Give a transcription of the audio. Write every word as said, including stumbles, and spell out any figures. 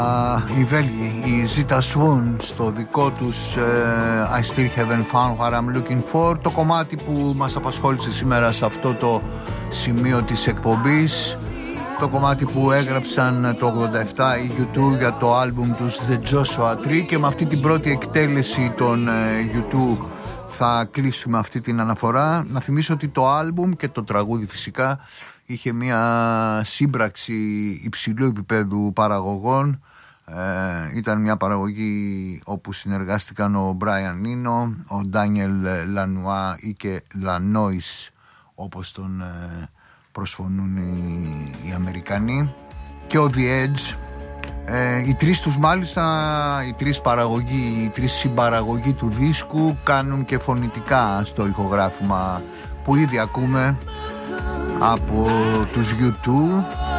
Οι Βέλγοι, η Zeta Swoon, στο δικό τους uh, I still haven't found what I'm looking for, το κομμάτι που μας απασχόλησε σήμερα σε αυτό το σημείο της εκπομπής, το κομμάτι που έγραψαν το ογδόντα επτά οι γιου τού για το άλμπουμ τους The Joshua Tree, και με αυτή την πρώτη εκτέλεση των uh, γιου τού θα κλείσουμε αυτή την αναφορά. Να θυμίσω ότι το άλμπουμ και το τραγούδι φυσικά είχε μια σύμπραξη υψηλού επίπεδου παραγωγών. Ε, ήταν μια παραγωγή όπου συνεργάστηκαν ο Μπράιαν Ίνο, ο Ντάνιελ Λανουά ή και Λανόις, όπως τον ε, προσφωνούν οι, οι Αμερικανοί, και ο The Edge. Ε, οι τρεις τους μάλιστα, οι τρεις παραγωγοί, οι τρεις συμπαραγωγοί του δίσκου κάνουν και φωνητικά στο ηχογράφημα που ήδη ακούμε από τους γιου τού.